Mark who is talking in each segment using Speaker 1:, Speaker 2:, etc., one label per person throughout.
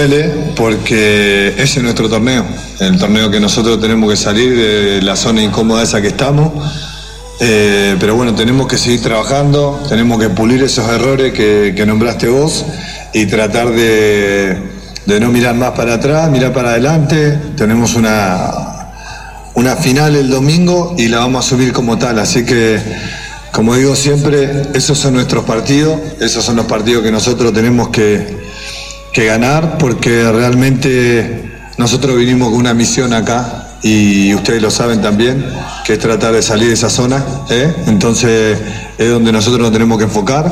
Speaker 1: duele porque ese es nuestro torneo, el torneo que nosotros tenemos que salir de la zona incómoda esa que estamos. Pero bueno, tenemos que seguir trabajando, tenemos que pulir esos errores que nombraste vos y tratar de no mirar más para atrás, mirar para adelante. Tenemos una final el domingo y la vamos a subir como tal, así que, como digo siempre, esos son nuestros partidos, esos son los partidos que nosotros tenemos que ganar, porque realmente nosotros vinimos con una misión acá, y ustedes lo saben también, que es tratar de salir de esa zona, entonces es donde nosotros nos tenemos que enfocar.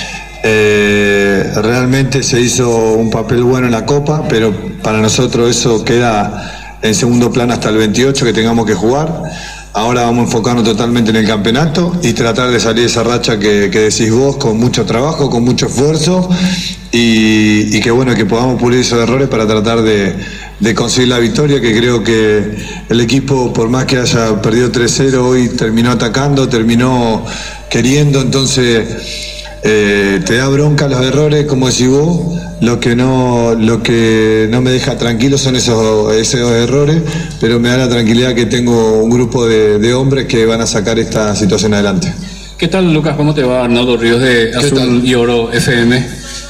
Speaker 1: Realmente se hizo un papel bueno en la Copa, pero para nosotros eso queda en segundo plano hasta el 28 que tengamos que jugar. Ahora vamos a enfocarnos totalmente en el campeonato y tratar de salir de esa racha que decís vos, con mucho trabajo, con mucho esfuerzo, y que bueno, que podamos pulir esos errores para tratar de conseguir la victoria, que creo que el equipo, por más que haya perdido 3-0, hoy terminó atacando, terminó queriendo, entonces te da bronca los errores, como decís vos. Lo que no me deja tranquilo son esos errores, pero me da la tranquilidad que tengo un grupo de hombres que van a sacar esta situación adelante.
Speaker 2: ¿Qué tal, Lucas? ¿Cómo te va? Arnaldo Ríos de Azul y Oro FM.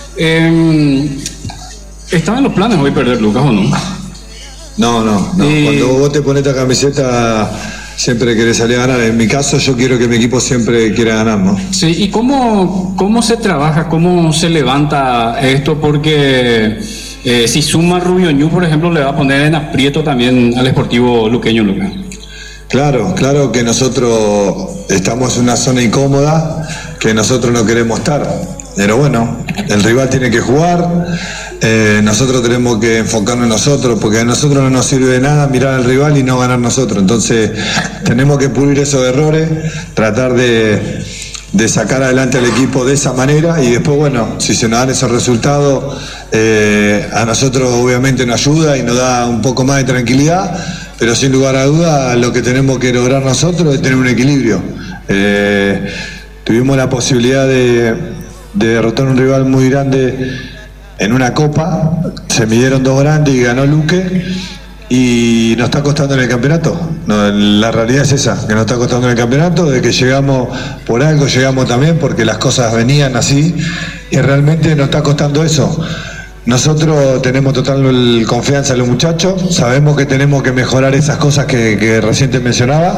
Speaker 2: ¿Estaban en los planes hoy perder, Lucas, o no?
Speaker 1: No. Cuando vos te pones esta camiseta, siempre querés salir a ganar. En mi caso, yo quiero que mi equipo siempre quiera ganar, ¿no?
Speaker 2: Sí, ¿y cómo se trabaja, cómo se levanta esto? Porque si suma Rubio Ñu, por ejemplo, le va a poner en aprieto también al Sportivo Luqueño, Lucas.
Speaker 1: Claro que nosotros estamos en una zona incómoda que nosotros no queremos estar. Pero bueno, el rival tiene que jugar, nosotros tenemos que enfocarnos en nosotros, porque a nosotros no nos sirve de nada mirar al rival y no ganar nosotros. Entonces tenemos que pulir esos errores, tratar de sacar adelante al equipo de esa manera, y después, bueno, si se nos dan esos resultados, a nosotros obviamente nos ayuda y nos da un poco más de tranquilidad, pero sin lugar a duda lo que tenemos que lograr nosotros es tener un equilibrio. Tuvimos la posibilidad de derrotar a un rival muy grande en una copa, se midieron dos grandes y ganó Luque, y nos está costando en el campeonato. No, la realidad es esa, que nos está costando en el campeonato, de que llegamos por algo, llegamos también porque las cosas venían así, y realmente nos está costando eso. Nosotros tenemos total confianza en los muchachos, sabemos que tenemos que mejorar esas cosas que recién te mencionaba,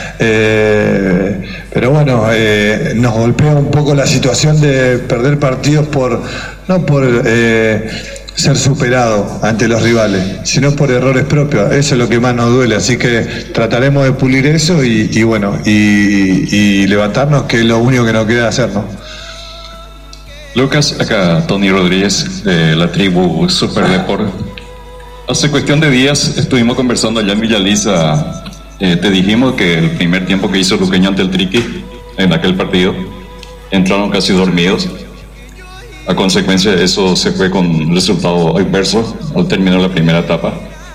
Speaker 1: pero bueno, nos golpea un poco la situación de perder partidos no por ser superado ante los rivales, sino por errores propios. Eso es lo que más nos duele, así que trataremos de pulir eso y levantarnos, que es lo único que nos queda hacer, ¿no?
Speaker 3: Lucas, acá Tony Rodríguez de la tribu Super Deport. Hace cuestión de días estuvimos conversando allá en Villa Lisa. Te dijimos que el primer tiempo que hizo Luqueño ante el Triqui en aquel partido, entraron casi dormidos. A consecuencia de eso se fue con resultado adverso al terminar la primera etapa.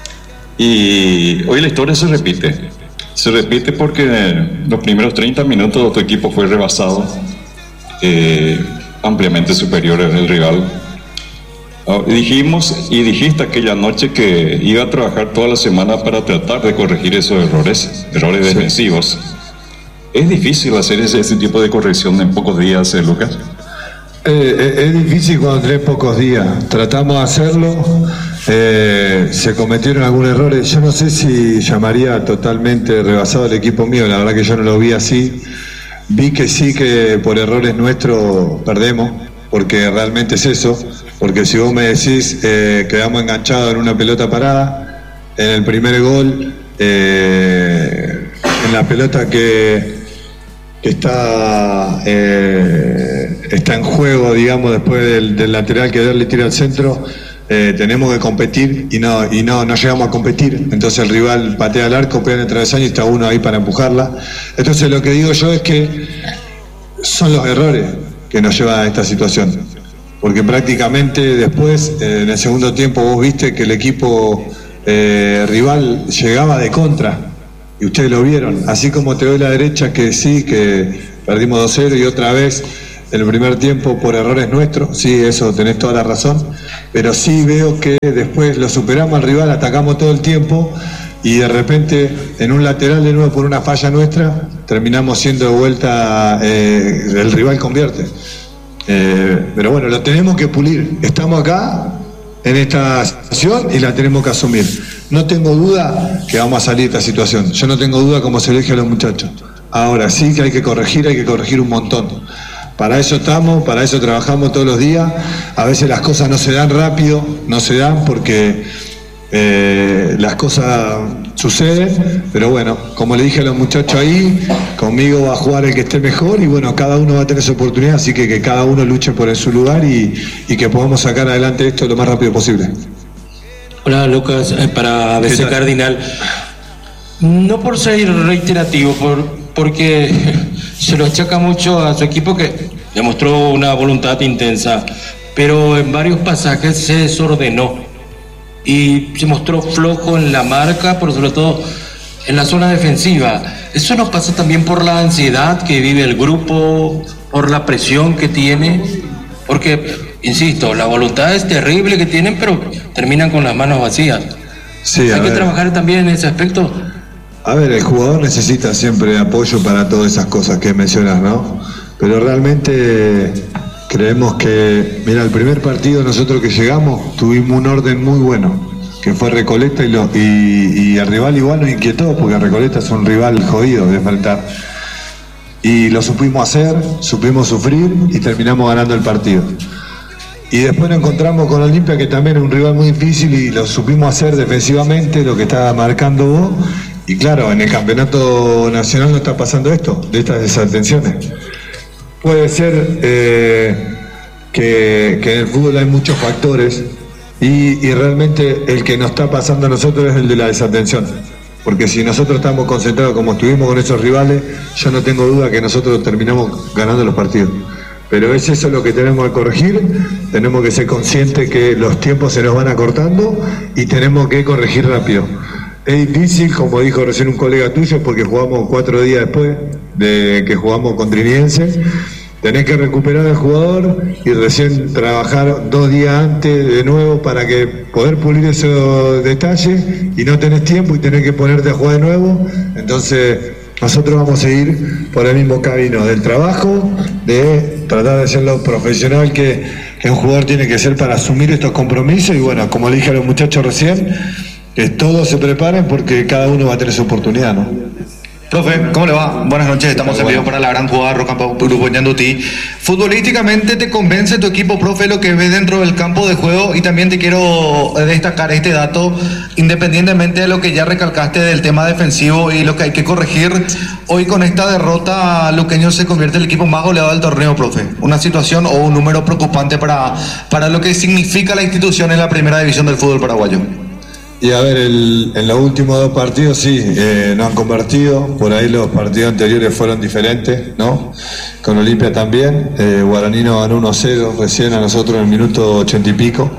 Speaker 3: Y hoy la historia se repite. Se repite porque en los primeros 30 minutos tu equipo fue rebasado, ampliamente superior al rival. Dijiste aquella noche que iba a trabajar toda la semana para tratar de corregir esos errores defensivos. ¿Es difícil hacer ese tipo de corrección en pocos días, Lucas?
Speaker 1: Es difícil cuando tenés pocos días. Tratamos de hacerlo, se cometieron algunos errores. Yo no sé si llamaría totalmente rebasado el equipo mío, la verdad que yo no lo vi así. Vi que sí, que por errores nuestros perdemos, porque realmente es eso. Porque si vos me decís, quedamos enganchados en una pelota parada, en el primer gol, en la pelota que está en juego, digamos, después del lateral que le tira al centro, tenemos que competir y no llegamos a competir. Entonces el rival patea al arco, pega en el travesaño y está uno ahí para empujarla. Entonces lo que digo yo es que son los errores que nos llevan a esta situación, porque prácticamente después, en el segundo tiempo, vos viste que el equipo rival llegaba de contra y ustedes lo vieron, así como te doy la derecha que sí, que perdimos 2-0 y otra vez el primer tiempo por errores nuestros, sí, eso tenés toda la razón, pero sí veo que después lo superamos al rival, atacamos todo el tiempo y de repente en un lateral de nuevo por una falla nuestra terminamos siendo de vuelta, el rival convierte. Pero bueno, lo tenemos que pulir, estamos acá en esta situación y la tenemos que asumir. No tengo duda que vamos a salir de esta situación, yo no tengo duda como se le dije a los muchachos. Ahora sí que hay que corregir un montón. Para eso estamos, para eso trabajamos todos los días. A veces las cosas no se dan rápido, no se dan porque las cosas suceden, pero bueno, como le dije a los muchachos ahí, conmigo va a jugar el que esté mejor y bueno, cada uno va a tener su oportunidad, así que cada uno luche por su lugar y que podamos sacar adelante esto lo más rápido posible.
Speaker 4: Hola Lucas, para ABC Cardinal, no por ser reiterativo, porque se lo achaca mucho a su equipo que demostró una voluntad intensa, pero en varios pasajes se desordenó y se mostró flojo en la marca, pero sobre todo en la zona defensiva. Eso nos pasa también por la ansiedad que vive el grupo, por la presión que tiene, porque, insisto, la voluntad es terrible que tienen, pero terminan con las manos vacías.
Speaker 1: Sí,
Speaker 4: hay que trabajar también en ese aspecto.
Speaker 1: A ver, el jugador necesita siempre apoyo para todas esas cosas que mencionas, ¿no? Pero realmente creemos que, mira, el primer partido nosotros que llegamos tuvimos un orden muy bueno, que fue Recoleta y el rival igual nos inquietó, porque Recoleta es un rival jodido de enfrentar. Y lo supimos hacer, supimos sufrir y terminamos ganando el partido. Y después nos encontramos con Olimpia, que también es un rival muy difícil y lo supimos hacer defensivamente, lo que estaba marcando vos. Y claro, en el campeonato nacional no está pasando esto, de estas desatenciones. Puede ser que en el fútbol hay muchos factores y realmente el que nos está pasando a nosotros es el de la desatención. Porque si nosotros estamos concentrados como estuvimos con esos rivales, yo no tengo duda que nosotros terminamos ganando los partidos. Pero es eso lo que tenemos que corregir, tenemos que ser conscientes que los tiempos se nos van acortando y tenemos que corregir rápido. Es difícil, como dijo recién un colega tuyo, porque jugamos 4 días después de que jugamos con Trinidense. Tenés que recuperar al jugador y recién trabajar 2 días antes de nuevo para que poder pulir esos detalles y no tenés tiempo y tenés que ponerte a jugar de nuevo. Entonces nosotros vamos a seguir por el mismo camino del trabajo, de tratar de ser lo profesional que un jugador tiene que ser para asumir estos compromisos. Y bueno, como le dije a los muchachos recién, que todos se preparen porque cada uno va a tener su oportunidad, ¿no?
Speaker 5: Profe, ¿cómo le va? Buenas noches, estamos en vivo para la gran jugada Rocampo Grupo Ñandutí. Futbolísticamente te convence tu equipo, profe, lo que ves dentro del campo de juego, y también te quiero destacar este dato, independientemente de lo que ya recalcaste del tema defensivo y lo que hay que corregir. Hoy con esta derrota, Luqueño se convierte en el equipo más goleado del torneo, profe. Una situación o un número preocupante para lo que significa la institución en la primera división del fútbol paraguayo.
Speaker 1: Y a ver, en los últimos 2 partidos sí, no han convertido, por ahí los partidos anteriores fueron diferentes, ¿no? Con Olimpia también, Guaraní nos ganó 1-0 recién a nosotros en el minuto 80 y pico.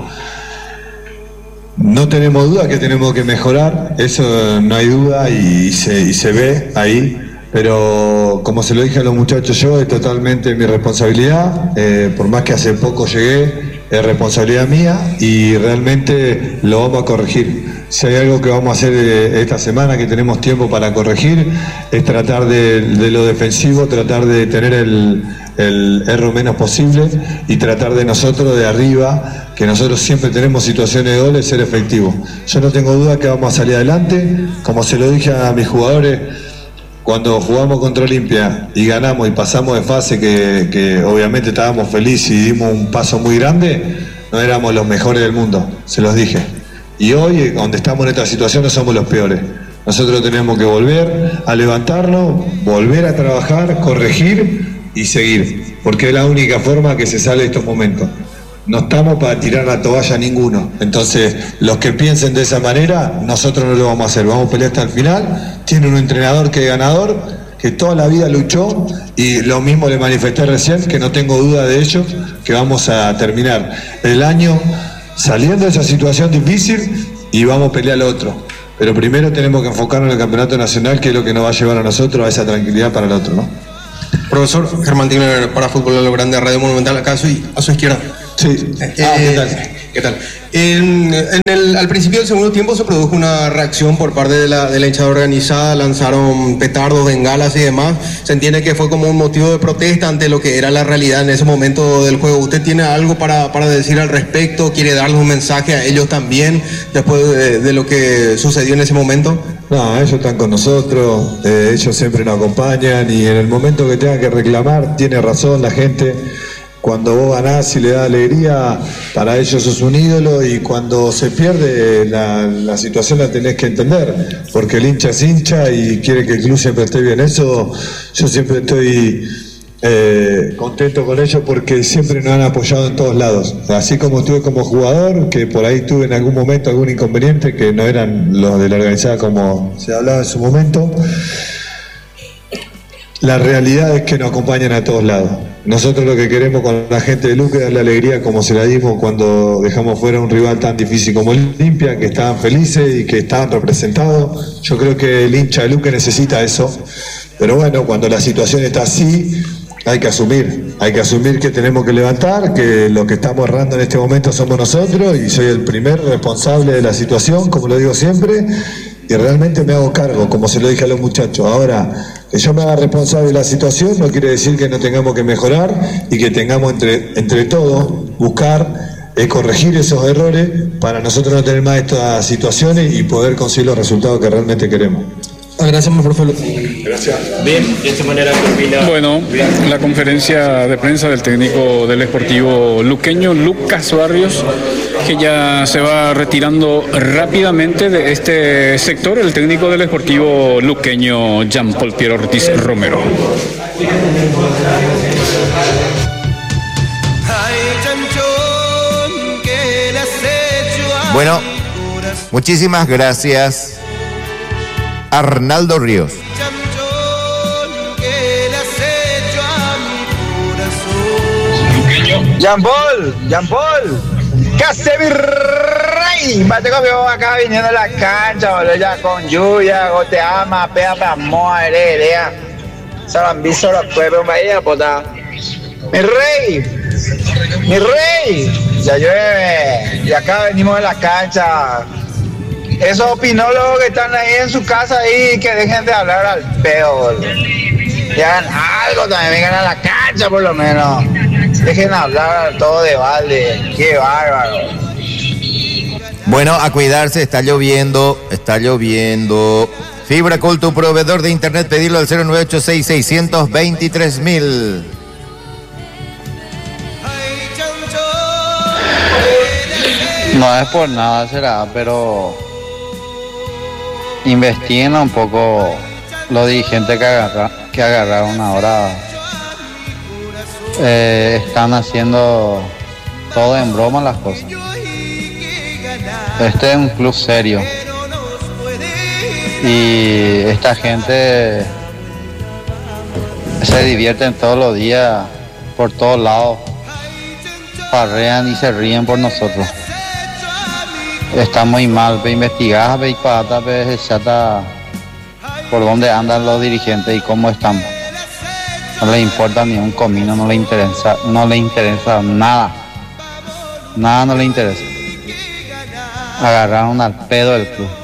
Speaker 1: No tenemos duda que tenemos que mejorar, eso no hay duda y se ve ahí, pero como se lo dije a los muchachos yo, es totalmente mi responsabilidad, por más que hace poco llegué, es responsabilidad mía y realmente lo vamos a corregir. Si hay algo que vamos a hacer esta semana, que tenemos tiempo para corregir, es tratar de lo defensivo, tratar de tener el error menos posible y tratar de nosotros de arriba, que nosotros siempre tenemos situaciones de goles, ser efectivos. Yo no tengo duda que vamos a salir adelante, como se lo dije a mis jugadores, cuando jugamos contra Olimpia y ganamos y pasamos de fase, que obviamente estábamos felices y dimos un paso muy grande, no éramos los mejores del mundo, se los dije. Y hoy, donde estamos en esta situación, no somos los peores. Nosotros tenemos que volver a levantarnos, volver a trabajar, corregir y seguir, porque es la única forma que se sale de estos momentos. No estamos para tirar la toalla a ninguno. Entonces, los que piensen de esa manera, nosotros no lo vamos a hacer. Vamos a pelear hasta el final. Tiene un entrenador que es ganador, que toda la vida luchó, y lo mismo le manifesté recién, que no tengo duda de ello, que vamos a terminar el año saliendo de esa situación difícil y vamos a pelear al otro. Pero primero tenemos que enfocarnos en el campeonato nacional, que es lo que nos va a llevar a nosotros a esa tranquilidad para el otro, ¿no?
Speaker 6: Profesor Germán Tigner para Fútbol de lo Grande, Radio Monumental, acá a su izquierda.
Speaker 1: Sí.
Speaker 6: ¿Qué tal? Al principio del segundo tiempo se produjo una reacción por parte de la hinchada organizada, lanzaron petardos, bengalas y demás. Se entiende que fue como un motivo de protesta ante lo que era la realidad en ese momento del juego. ¿Usted tiene algo para decir al respecto? ¿Quiere darles un mensaje a ellos también después de lo que sucedió en ese momento?
Speaker 1: No, ellos están con nosotros, ellos siempre nos acompañan y en el momento que tengan que reclamar, tiene razón la gente. Cuando vos ganás y le das alegría, para ellos sos un ídolo, y cuando se pierde la situación la tenés que entender, porque el hincha es hincha y quiere que el club siempre esté bien. Eso yo siempre estoy contento con ellos porque siempre nos han apoyado en todos lados. Así como estuve como jugador, que por ahí tuve en algún momento algún inconveniente, que no eran los de la organizada como se hablaba en su momento. La realidad es que nos acompañan a todos lados. Nosotros lo que queremos con la gente de Luque es darle alegría como se la dimos cuando dejamos fuera a un rival tan difícil como Olimpia, que estaban felices y que estaban representados. Yo creo que el hincha de Luque necesita eso. Pero bueno, cuando la situación está así, hay que asumir que tenemos que levantar, que lo que estamos errando en este momento somos nosotros, y soy el primer responsable de la situación, como lo digo siempre, y realmente me hago cargo, como se lo dije a los muchachos. Ahora, que yo me haga responsable de la situación no quiere decir que no tengamos que mejorar y que tengamos entre todos buscar corregir esos errores para nosotros no tener más estas situaciones y poder conseguir los resultados que realmente queremos.
Speaker 6: Gracias, profe.
Speaker 1: Gracias.
Speaker 4: Bien, de esta manera termina.
Speaker 2: Bueno, la conferencia de prensa del técnico del Sportivo luqueño, Lucas Barrios, que ya se va retirando rápidamente de este sector, el técnico del Sportivo luqueño, Jean-Paul Piero Ortiz Romero.
Speaker 7: Bueno, muchísimas gracias, Arnaldo Ríos.
Speaker 8: Jean-Paul, ¿qué hace mi rey? Mate conmigo acá viniendo a la cancha, boludo, ya con lluvia, goteama, pega para morir, lea. Salambizo la pueblo, vaya, pota. Mi rey, ya llueve, y acá venimos a la cancha. Esos opinólogos que están ahí en su casa ahí, que dejen de hablar al pedo, boludo. Y hagan algo también, vengan a la cancha por lo menos. Dejen hablar todo de balde, qué bárbaro.
Speaker 7: Bueno, a cuidarse, está lloviendo. FibraCol, tu proveedor de internet, pedirlo al 0986-623.000.
Speaker 9: No es por nada será, pero investiguen un poco los dirigentes que agarraron ahora. Están haciendo todo en broma las cosas. Este es un club serio y esta gente se divierten todos los días por todos lados, farrean y se ríen por nosotros. Está muy mal, investigar, por dónde andan los dirigentes y cómo están. No le importa ni un comino, no le interesa nada. Nada no le interesa. Agarraron al pedo del club.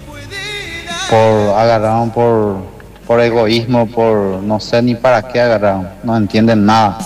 Speaker 9: Agarraron por egoísmo, por no sé ni para qué agarraron. No entienden nada.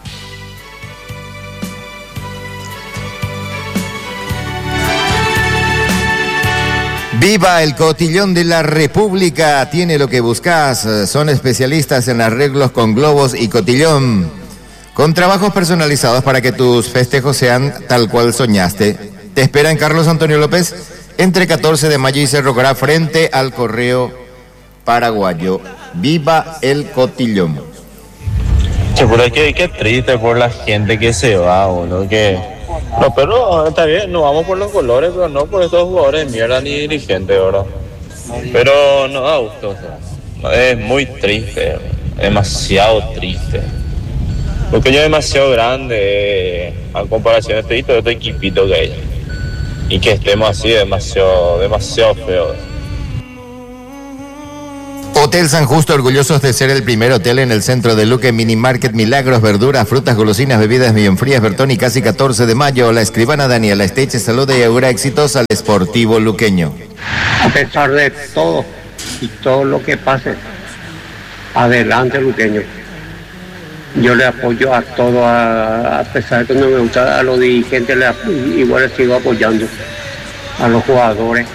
Speaker 7: Viva el Cotillón de la República, tiene lo que buscas, son especialistas en arreglos con globos y cotillón, con trabajos personalizados para que tus festejos sean tal cual soñaste. Te espera en Carlos Antonio López, entre 14 de mayo y Cerro Corá, frente al Correo Paraguayo. Viva el Cotillón.
Speaker 10: Che, pero es que qué triste por la gente que se va, boludo, que... No, pero está bien, nos vamos por los colores, pero no por estos jugadores de mierda ni dirigentes, ¿verdad? Pero no da gusto, o sea, es muy triste, demasiado triste. Porque yo es demasiado grande a comparación de este equipito que hay. Y que estemos así, demasiado feo.
Speaker 7: Hotel San Justo, orgullosos de ser el primer hotel en el centro de Luque. Mini Market, milagros, verduras, frutas, golosinas, bebidas bien frías. Bertoni, casi 14 de mayo. La escribana Daniela Esteche saluda y augura éxitos al Sportivo Luqueño.
Speaker 11: A pesar de todo y todo lo que pase, adelante Luqueño. Yo le apoyo a todo, a pesar de que no me gusta a los dirigentes, igual les sigo apoyando a los jugadores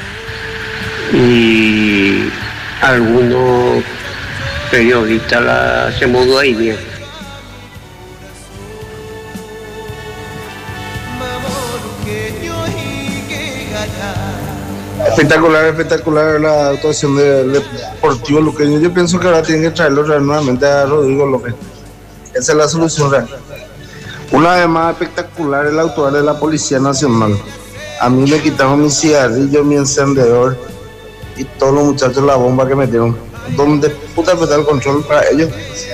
Speaker 11: y algunos periodistas se mudó ahí bien.
Speaker 12: Espectacular la actuación del Deportivo Luqueño. Yo pienso que ahora tienen que traerlo nuevamente a Rodrigo López. Esa es la solución real. Una vez más espectacular el actuar de la Policía Nacional. A mí me quitaron mi cigarrillo, mi encendedor y todos los muchachos la bomba que metieron. ¿Dónde puta está el control para ellos?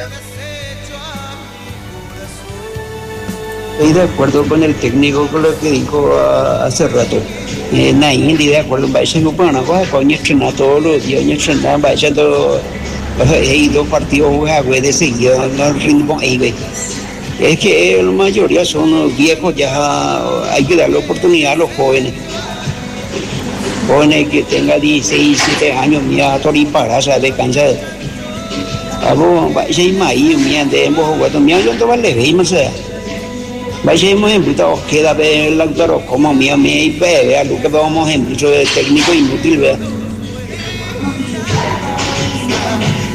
Speaker 13: Estoy de acuerdo con el técnico con lo que dijo hace rato. Nadie de acuerdo, vaya no para coño entrenar todos los días, entrenar vaya todo, hay 2 partidos de seguido, no ritmo ahí. Es que la mayoría son viejos, ya hay que darle oportunidad a los jóvenes. Jóvenes que tengan 16, 17 años, mira, toripara, de cansado. Algo, vaya y maíz, mira, de ambos jugadores, mira, yo no vale ver, más vaya hemos ejemplo, queda ver el autor como mía y vea lo que vamos ejemplo de técnico inútil, vea.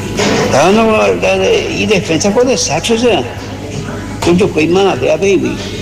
Speaker 13: Y defensa con desastre, o sea, yo fui más de baby.